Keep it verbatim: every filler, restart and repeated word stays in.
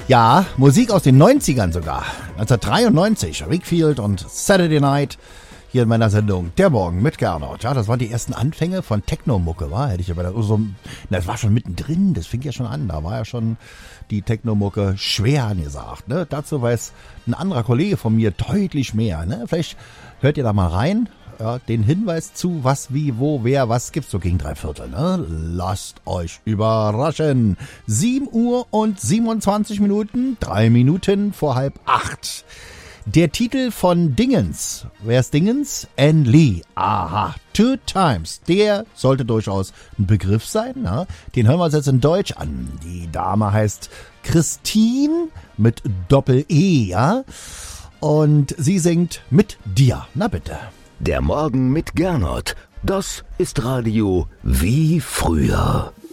Ja, Musik aus den neunzigern sogar. neunzehnhundertdreiundneunzig, Rick Field und Saturday Night hier in meiner Sendung Der Morgen mit Gernot. Ja, das waren die ersten Anfänge von Techno-Mucke, war? Hätte ich aber so, na, das war schon mittendrin, das fing ja schon an, da war ja schon die Techno-Mucke schwer angesagt, ne? Dazu weiß ein anderer Kollege von mir deutlich mehr, ne? Vielleicht hört ihr da mal rein. Ja, den Hinweis zu, was, wie, wo, wer, was gibt's so gegen drei Viertel, ne? Lasst euch überraschen. sieben Uhr und siebenundzwanzig Minuten, drei Minuten vor halb acht. Der Titel von Dingens. Wer ist Dingens? Ann Lee. Aha. Two Times. Der sollte durchaus ein Begriff sein, ne? Den hören wir uns jetzt in Deutsch an. Die Dame heißt Christine mit Doppel-E, ja? Und sie singt Mit dir. Na bitte. Der Morgen mit Gernot, das ist Radio wie früher.